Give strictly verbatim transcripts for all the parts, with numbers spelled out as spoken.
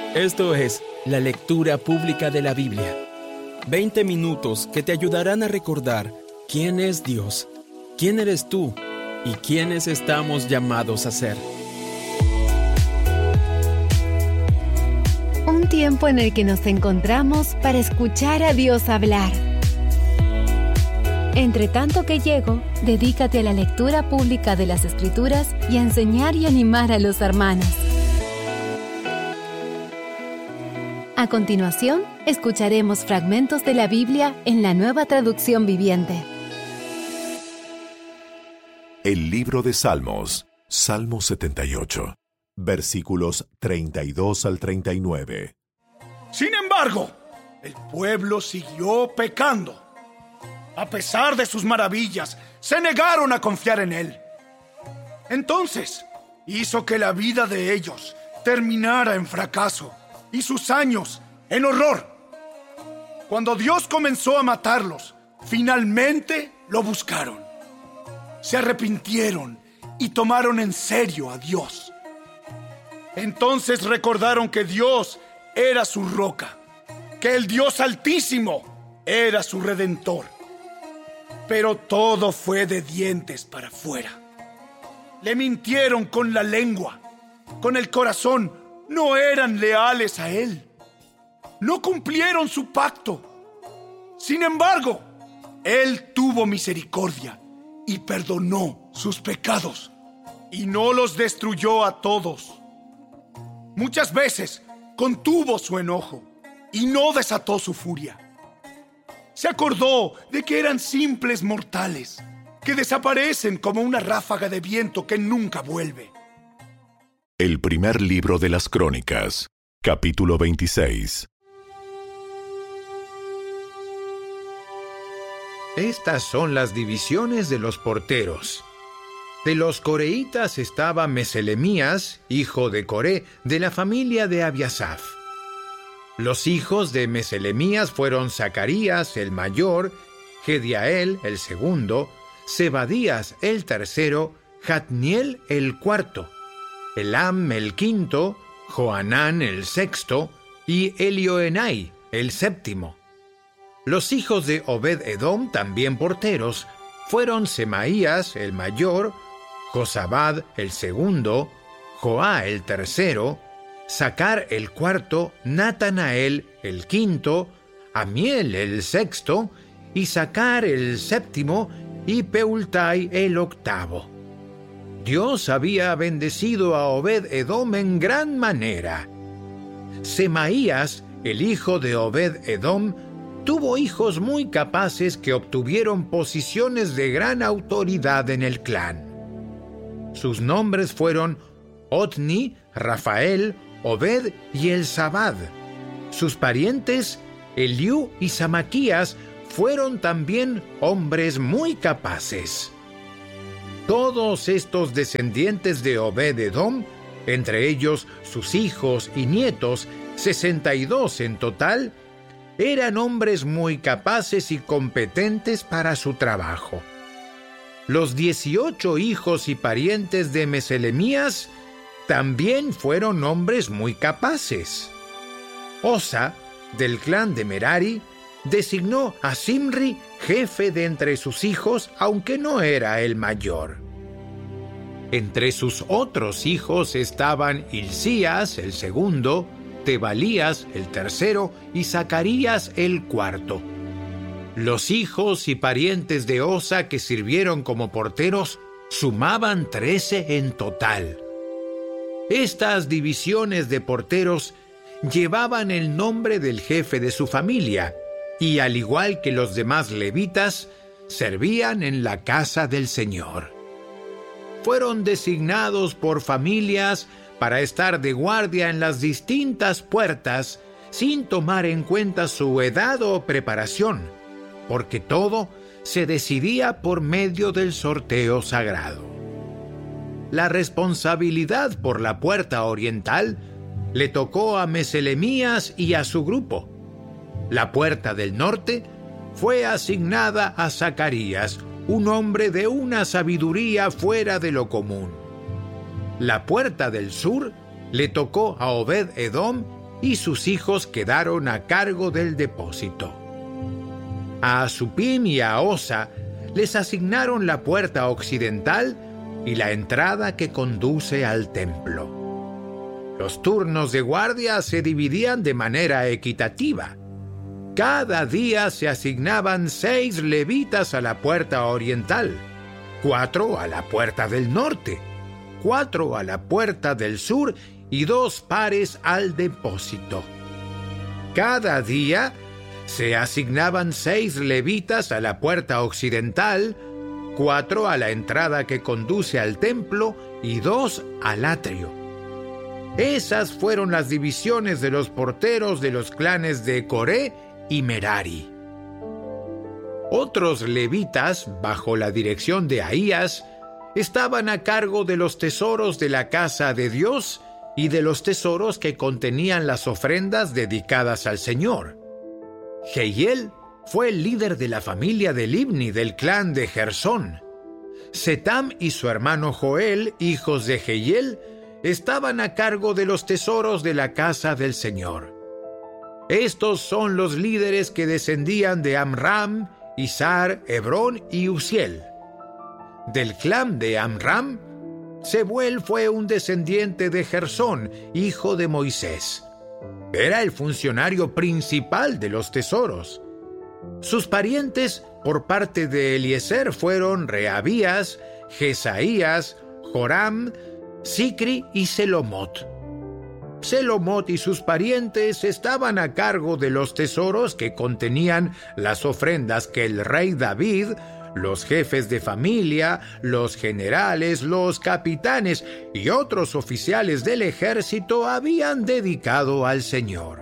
Esto es la lectura pública de la Biblia. veinte minutos que te ayudarán a recordar quién es Dios, quién eres tú y quiénes estamos llamados a ser. Un tiempo en el que nos encontramos para escuchar a Dios hablar. Entre tanto que llego, dedícate a la lectura pública de las Escrituras y a enseñar y animar a los hermanos. A continuación, escucharemos fragmentos de la Biblia en la Nueva Traducción Viviente. El libro de Salmos, Salmo setenta y ocho, versículos treinta y dos al treinta y nueve. Sin embargo, el pueblo siguió pecando. A pesar de sus maravillas, se negaron a confiar en él. Entonces, hizo que la vida de ellos terminara en fracaso y sus años en horror. Cuando Dios comenzó a matarlos, finalmente lo buscaron. Se arrepintieron y tomaron en serio a Dios. Entonces recordaron que Dios era su roca, que el Dios Altísimo era su Redentor. Pero todo fue de dientes para afuera. Le mintieron con la lengua, con el corazón. No eran leales a Él. No cumplieron su pacto. Sin embargo, Él tuvo misericordia y perdonó sus pecados y no los destruyó a todos. Muchas veces contuvo su enojo y no desató su furia. Se acordó de que eran simples mortales, que desaparecen como una ráfaga de viento que nunca vuelve. El primer libro de las Crónicas, capítulo veintiséis. Estas son las divisiones de los porteros. De los coreitas estaba Meselemías, hijo de Coré, de la familia de Abiasaf. Los hijos de Meselemías fueron Zacarías, el mayor, Gediael, el segundo, Zebadías, el tercero, Jatniel, el cuarto, Elam, el quinto, Johanán, el sexto, y Elioenai, el séptimo. Los hijos de Obed-Edom, también porteros, fueron Semaías, el mayor, Josabad, el segundo, Joá, el tercero, Sacar, el cuarto, Natanael, el quinto, Amiel, el sexto, Isacar, el séptimo, y Peultai, el octavo. Dios había bendecido a Obed-Edom en gran manera. Semaías, el hijo de Obed-Edom, tuvo hijos muy capaces que obtuvieron posiciones de gran autoridad en el clan. Sus nombres fueron Otni, Rafael, Obed y Elzabad. Sus parientes, Eliú y Samaquías, fueron también hombres muy capaces. Todos estos descendientes de Obed-Edom, entre ellos sus hijos y nietos, sesenta y dos en total, eran hombres muy capaces y competentes para su trabajo. Los dieciocho hijos y parientes de Meselemías también fueron hombres muy capaces. Osa, del clan de Merari, designó a Simri jefe de entre sus hijos, aunque no era el mayor. Entre sus otros hijos estaban Hilcías, el segundo, Tebalías, el tercero, y Zacarías, el cuarto. Los hijos y parientes de Osa que sirvieron como porteros sumaban trece en total. Estas divisiones de porteros llevaban el nombre del jefe de su familia y, al igual que los demás levitas, servían en la casa del Señor. Fueron designados por familias para estar de guardia en las distintas puertas sin tomar en cuenta su edad o preparación, porque todo se decidía por medio del sorteo sagrado. La responsabilidad por la puerta oriental le tocó a Meselemías y a su grupo. La puerta del norte fue asignada a Zacarías, un hombre de una sabiduría fuera de lo común. La puerta del sur le tocó a Obed-Edom, y sus hijos quedaron a cargo del depósito. A Asupim y a Osa les asignaron la puerta occidental y la entrada que conduce al templo. Los turnos de guardia se dividían de manera equitativa. Cada día se asignaban seis levitas a la puerta oriental, cuatro a la puerta del norte, cuatro a la puerta del sur y dos pares al depósito. Cada día se asignaban seis levitas a la puerta occidental, cuatro a la entrada que conduce al templo y dos al atrio. Esas fueron las divisiones de los porteros de los clanes de Coré y Merari. Otros levitas, bajo la dirección de Ahías, estaban a cargo de los tesoros de la casa de Dios y de los tesoros que contenían las ofrendas dedicadas al Señor. Jehiel fue el líder de la familia de Libni del clan de Gersón. Setam y su hermano Joel, hijos de Jehiel, estaban a cargo de los tesoros de la casa del Señor. Estos son los líderes que descendían de Amram, Izar, Hebrón y Uziel. Del clan de Amram, Sebuel fue un descendiente de Gersón, hijo de Moisés. Era el funcionario principal de los tesoros. Sus parientes por parte de Eliezer fueron Rehabías, Jesaías, Joram, Sicri y Selomot. Selomot y sus parientes estaban a cargo de los tesoros que contenían las ofrendas que el rey David, los jefes de familia, los generales, los capitanes y otros oficiales del ejército habían dedicado al Señor.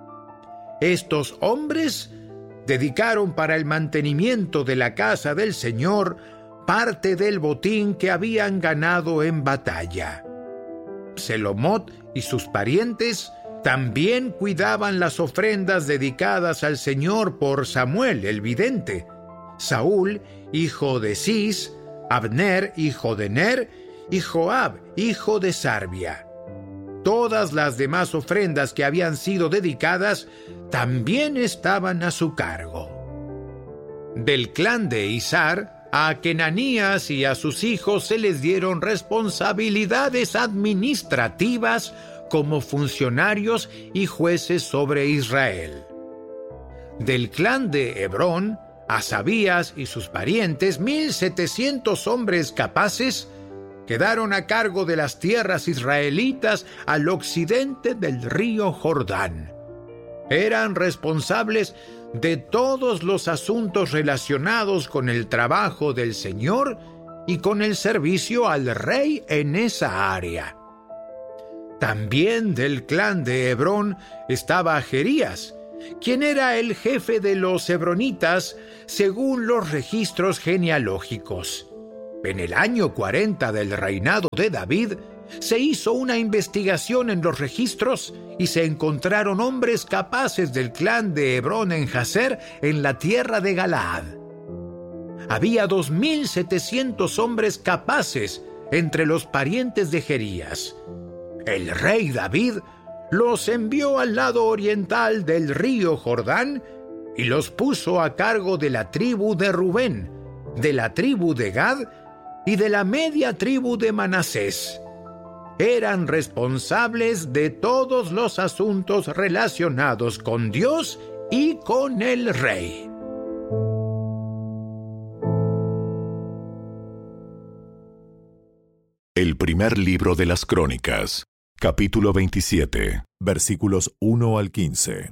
Estos hombres dedicaron para el mantenimiento de la casa del Señor parte del botín que habían ganado en batalla. Selomot y sus parientes también cuidaban las ofrendas dedicadas al Señor por Samuel el vidente, Saúl, hijo de Cis, Abner, hijo de Ner, y Joab, hijo de Sarbia. Todas las demás ofrendas que habían sido dedicadas también estaban a su cargo. Del clan de Izar, a Kenanías y a sus hijos se les dieron responsabilidades administrativas como funcionarios y jueces sobre Israel. Del clan de Hebrón, Asabías y sus parientes, mil setecientos hombres capaces, quedaron a cargo de las tierras israelitas al occidente del río Jordán. Eran responsables de todos los asuntos relacionados con el trabajo del Señor y con el servicio al rey en esa área. También del clan de Hebrón estaba Jerías, quien era el jefe de los hebronitas según los registros genealógicos. En el año cuarenta del reinado de David, se hizo una investigación en los registros y se encontraron hombres capaces del clan de Hebrón en Jazer, en la tierra de Galaad. Había dos mil setecientos hombres capaces entre los parientes de Jerías. El rey David los envió al lado oriental del río Jordán y los puso a cargo de la tribu de Rubén, de la tribu de Gad y de la media tribu de Manasés. Eran responsables de todos los asuntos relacionados con Dios y con el rey. El primer libro de las Crónicas, capítulo veintisiete, versículos uno al quince.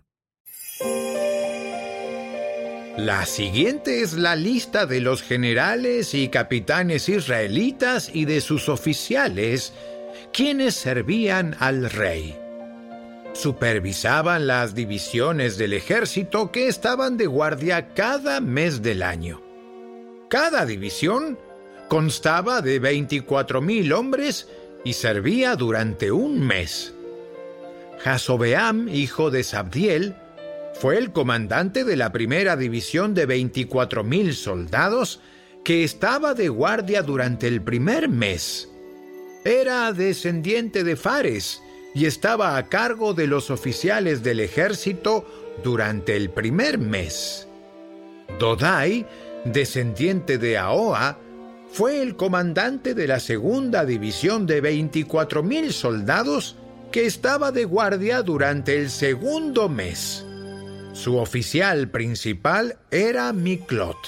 La siguiente es la lista de los generales y capitanes israelitas y de sus oficiales, quienes servían al rey. Supervisaban las divisiones del ejército que estaban de guardia cada mes del año. Cada división constaba de veinticuatro mil hombres y servía durante un mes. Jasobeam, hijo de Sabdiel, fue el comandante de la primera división de veinticuatro mil soldados que estaba de guardia durante el primer mes. Era descendiente de Fares, y estaba a cargo de los oficiales del ejército durante el primer mes. Dodai, descendiente de Ahoa, fue el comandante de la segunda división de veinticuatro mil soldados que estaba de guardia durante el segundo mes. Su oficial principal era Miklot.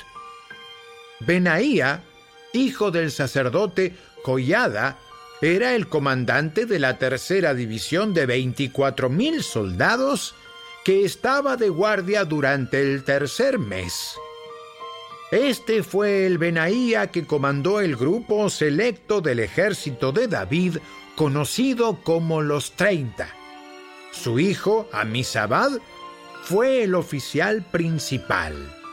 Benaía, hijo del sacerdote Joiada, era el comandante de la tercera división de veinticuatro mil soldados que estaba de guardia durante el tercer mes. Este fue el Benaía que comandó el grupo selecto del ejército de David, conocido como los Treinta. Su hijo, Amizabad, fue el oficial principal.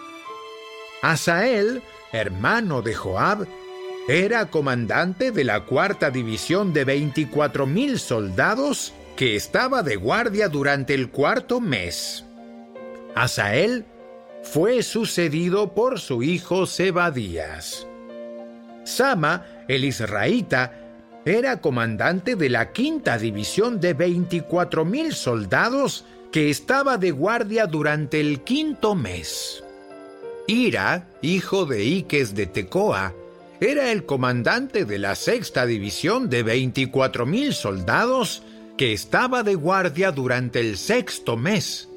Asael, hermano de Joab, era comandante de la cuarta división de veinticuatro mil soldados que estaba de guardia durante el cuarto mes. Asael fue sucedido por su hijo Zebadías. Sama, el israelita, era comandante de la quinta división de veinticuatro mil soldados que estaba de guardia durante el quinto mes. Ira, hijo de Iques de Tecoa, era el comandante de la sexta división de veinticuatro mil soldados que estaba de guardia durante el sexto mes.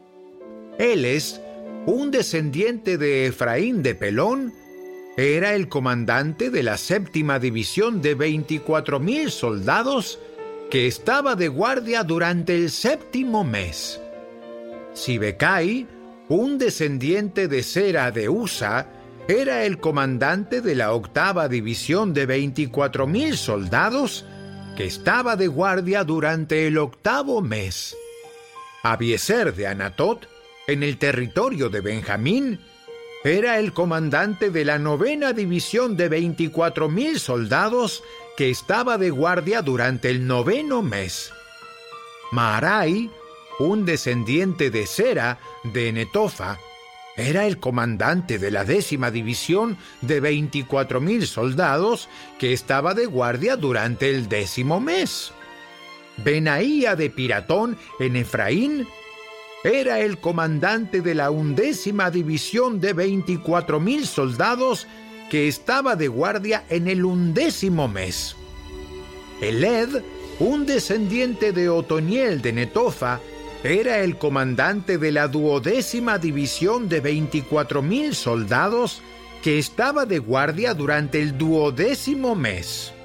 Eles, un descendiente de Efraín de Pelón, era el comandante de la séptima división de veinticuatro mil soldados que estaba de guardia durante el séptimo mes. Sibecai, un descendiente de Sera de Usa, era el comandante de la octava división de veinticuatro mil soldados que estaba de guardia durante el octavo mes. Abiezer de Anatot, en el territorio de Benjamín, era el comandante de la novena división de veinticuatro mil soldados que estaba de guardia durante el noveno mes. Maarai, un descendiente de Sera de Netofa, era el comandante de la décima división de veinticuatro mil soldados que estaba de guardia durante el décimo mes. Benaía de Piratón en Efraín era el comandante de la undécima división de veinticuatro mil soldados que estaba de guardia en el undécimo mes. Eled, un descendiente de Otoniel de Netofa, era el comandante de la duodécima división de veinticuatro mil soldados que estaba de guardia durante el duodécimo mes.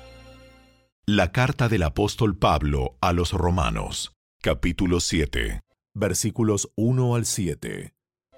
La carta del apóstol Pablo a los Romanos, capítulo siete, versículos uno al siete.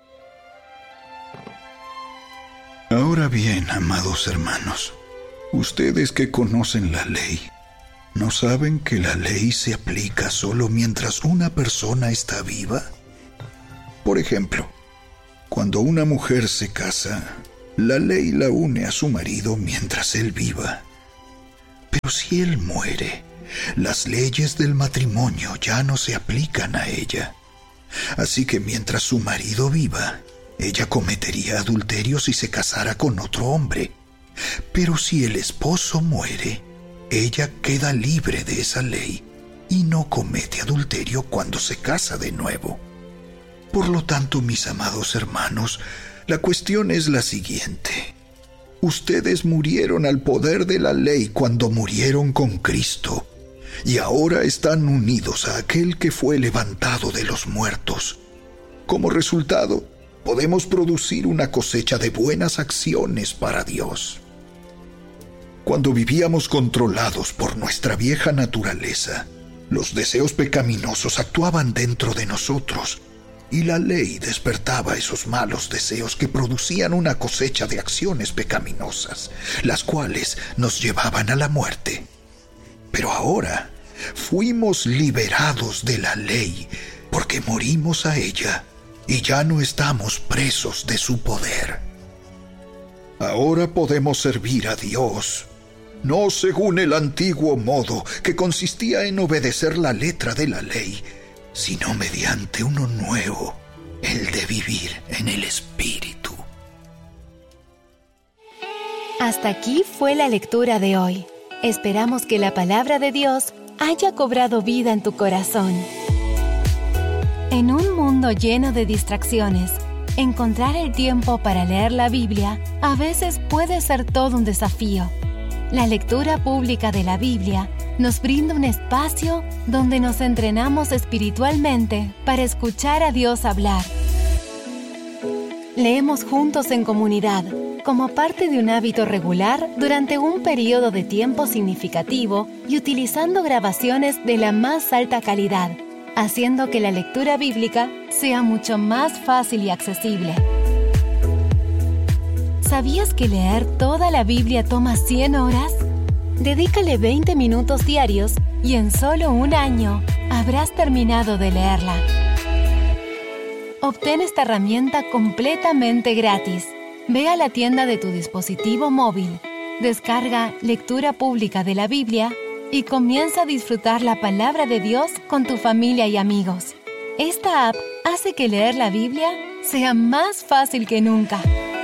Ahora bien, amados hermanos, ustedes que conocen la ley, ¿no saben que la ley se aplica solo mientras una persona está viva? Por ejemplo, cuando una mujer se casa, la ley la une a su marido mientras él viva. Pero si él muere, las leyes del matrimonio ya no se aplican a ella. Así que mientras su marido viva, ella cometería adulterio si se casara con otro hombre. Pero si el esposo muere, ella queda libre de esa ley y no comete adulterio cuando se casa de nuevo. Por lo tanto, mis amados hermanos, la cuestión es la siguiente. Ustedes murieron al poder de la ley cuando murieron con Cristo, y ahora están unidos a aquel que fue levantado de los muertos. Como resultado, podemos producir una cosecha de buenas acciones para Dios. Cuando vivíamos controlados por nuestra vieja naturaleza, los deseos pecaminosos actuaban dentro de nosotros, y la ley despertaba esos malos deseos que producían una cosecha de acciones pecaminosas, las cuales nos llevaban a la muerte. Pero ahora fuimos liberados de la ley porque morimos a ella y ya no estamos presos de su poder. Ahora podemos servir a Dios, no según el antiguo modo que consistía en obedecer la letra de la ley, sino mediante uno nuevo, el de vivir en el Espíritu. Hasta aquí fue la lectura de hoy. Esperamos que la palabra de Dios haya cobrado vida en tu corazón. En un mundo lleno de distracciones, encontrar el tiempo para leer la Biblia a veces puede ser todo un desafío. La lectura pública de la Biblia nos brinda un espacio donde nos entrenamos espiritualmente para escuchar a Dios hablar. Leemos juntos en comunidad, como parte de un hábito regular durante un periodo de tiempo significativo y utilizando grabaciones de la más alta calidad, haciendo que la lectura bíblica sea mucho más fácil y accesible. ¿Sabías que leer toda la Biblia toma cien horas? Dedícale veinte minutos diarios y en solo un año habrás terminado de leerla. Obtén esta herramienta completamente gratis. Ve a la tienda de tu dispositivo móvil, descarga Lectura Pública de la Biblia y comienza a disfrutar la palabra de Dios con tu familia y amigos. Esta app hace que leer la Biblia sea más fácil que nunca.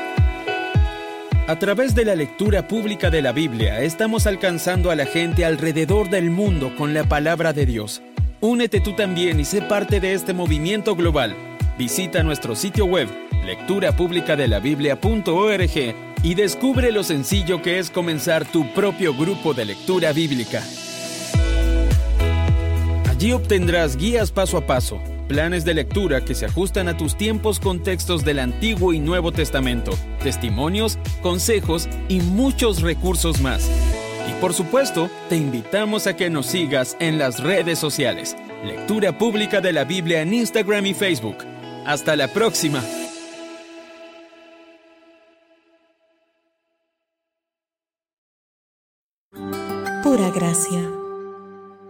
A través de la lectura pública de la Biblia, estamos alcanzando a la gente alrededor del mundo con la palabra de Dios. Únete tú también y sé parte de este movimiento global. Visita nuestro sitio web, lectura pública de la biblia punto org, y descubre lo sencillo que es comenzar tu propio grupo de lectura bíblica. Allí obtendrás guías paso a paso, planes de lectura que se ajustan a tus tiempos con textos del Antiguo y Nuevo Testamento, testimonios, consejos y muchos recursos más. Y por supuesto, te invitamos a que nos sigas en las redes sociales. Lectura Pública de la Biblia en Instagram y Facebook. ¡Hasta la próxima! Pura gracia.